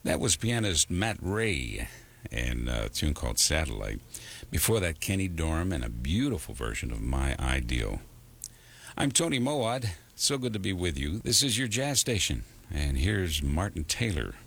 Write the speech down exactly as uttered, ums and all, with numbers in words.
That was pianist Matt Ray and a tune called Satellite. Before that, Kenny Dorham and a beautiful version of My Ideal. I'm Tony Moad. So good to be with you. This is your jazz station. And here's Martin Taylor